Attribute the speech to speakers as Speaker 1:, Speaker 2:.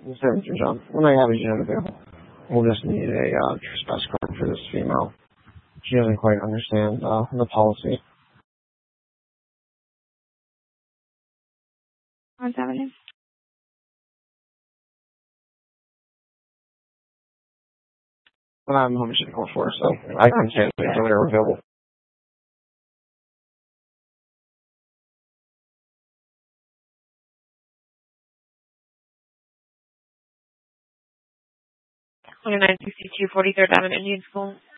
Speaker 1: Mr. John, when I have a unit available, we'll just need a trespass card for this female. She doesn't quite understand the policy.
Speaker 2: What's happening?
Speaker 1: But I'm home to call for, so I can say things when they're available.
Speaker 2: $29.62 43rd Avenue Indian School.